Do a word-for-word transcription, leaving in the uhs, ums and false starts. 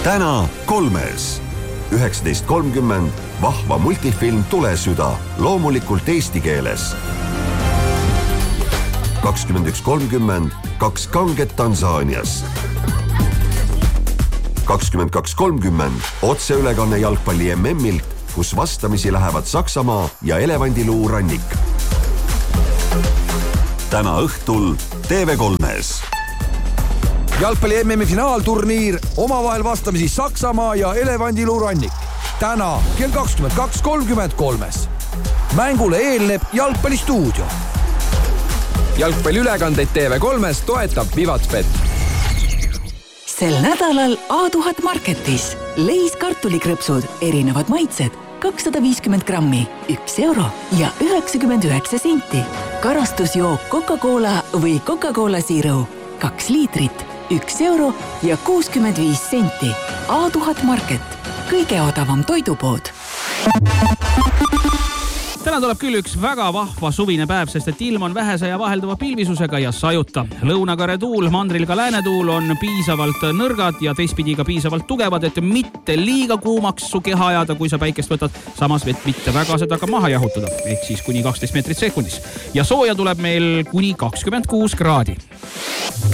Täna kolmes. üheksateist kolmkümmend vahva multifilm Tulesüda, loomulikult eesti keeles. kakskümmend üks kolmkümmend kaks kanget Tansaanias. kakskümmend kaks kolmkümmend otseülekanne jalgpalli M M-ilt, kus vastamisi lähevad Saksamaa ja Elevandiluu rannik. Täna õhtul T V kolmes. Jalgpalli M M-i finaalturniir, omavahel vastamisi Saksamaa ja Elevandiluu rannik. Täna kell kakskümmend kaks kolmkümmend kolmes. Mängule eelneb jalgpallistuudio. Jalgpalliülekandeid T V kolmes toetab Vivatbet. Sel nädalal A tuhat Marketis leis kartulikrõpsud, erinevad maitsed, kakssada viiskümmend grammi, üks euro ja üheksakümmend üheksa senti. Karastusjook Coca-Cola või Coca-Cola Zero, kaks liitrit, üks euro ja kuuskümmend viis senti. A tuhat Market, kõige odavam toidupood. Täna tuleb küll üks väga vahva suvine päev, sest et ilm on vähese ja vahelduva pilvisusega ja sajuta. Lõunakare tuul, mandril ka läänetuul on piisavalt nõrgad ja teistpidi ka piisavalt tugevad, et mitte liiga kuumaks su keha ajada, kui sa päikest võtad. Samas et mitte väga seda ka maha jahutada, ehk siis kuni kaksteist meetrit sekundis. Ja sooja tuleb meil kuni kakskümmend kuus kraadi.